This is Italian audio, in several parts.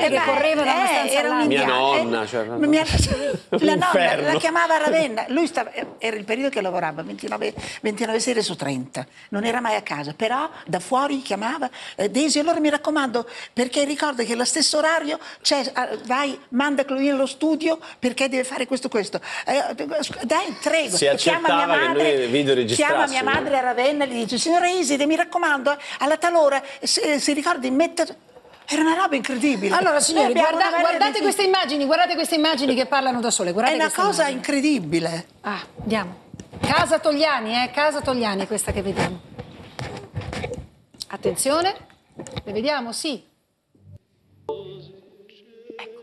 persone che correvano da una stanza all'altra. Mia nonna, cioè, la nonna la chiamava Ravenna. Lui era il periodo che lavorava 29 sere su 30, non era mai a casa, però da fuori chiamava Desi, allora mi raccomando, perché ricorda che allo stesso orario vai, mandalo nello studio perché deve fare questo. Dai, prego. Si accettava che noi videoregistrassimo. Chiama mia madre a Ravenna e gli dice: signora Iside, mi raccomando, alla tal ora si ricordi, era una roba incredibile. Allora, signori, guardate queste immagini che parlano da sole. Guardate, è una cosa incredibile. Andiamo. Casa Togliani, Casa Togliani, questa che vediamo. Attenzione, le vediamo? Sì. Ecco.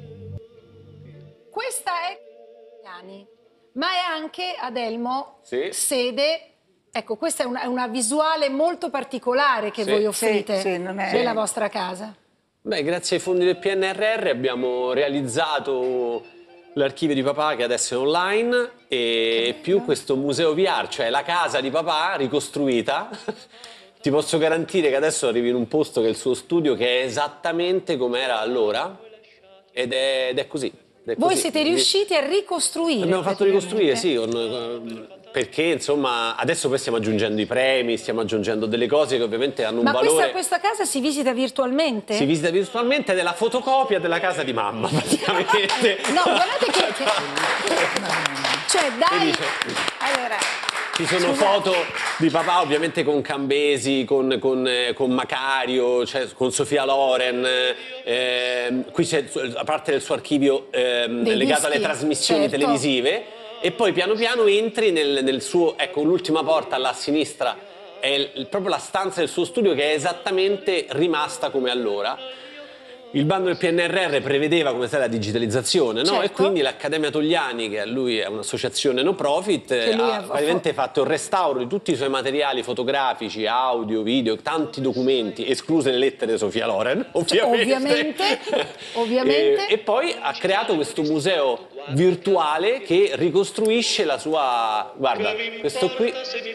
Questa è Togliani, ma è anche Adelmo, sede. Ecco, questa è una visuale molto particolare che voi offrite della vostra casa. Beh, grazie ai fondi del PNRR abbiamo realizzato l'archivio di papà che adesso è online e più questo museo VR, cioè la casa di papà ricostruita. Ti posso garantire che adesso arrivi in un posto che è il suo studio, che è esattamente come era allora ed è così. Voi siete riusciti a ricostruire? Abbiamo fatto ricostruire, sì, perché insomma adesso poi stiamo aggiungendo i premi, stiamo aggiungendo delle cose che ovviamente hanno un valore. Ma questa casa si visita virtualmente? Si visita virtualmente ed è la fotocopia della casa di mamma, praticamente. No, guardate che... Cioè, dai... Allora... Ci sono foto di papà ovviamente con Cambesi, con Macario, cioè, con Sofia Loren, qui c'è la parte del suo archivio legato alle trasmissioni televisive e poi piano piano entri nel suo, ecco l'ultima porta là a sinistra è proprio la stanza del suo studio che è esattamente rimasta come allora. Il bando del PNRR prevedeva come sai la digitalizzazione, no? E quindi l'Accademia Togliani, che a lui è un'associazione no profit, ha praticamente fatto il restauro di tutti i suoi materiali fotografici, audio, video, tanti documenti, escluse le lettere di Sofia Loren, ovviamente. E poi ha creato questo museo virtuale che ricostruisce la sua... Guarda, questo qui...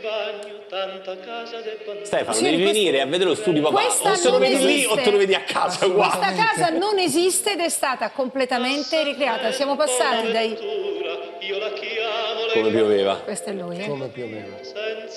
Stefano, devi venire a vedere lo studio papà, o te lo vedi lì o te lo vedi a casa. Questa casa non esiste ed è stata completamente ricreata. Siamo passati dai... Come pioveva. Questo è lui, Come pioveva.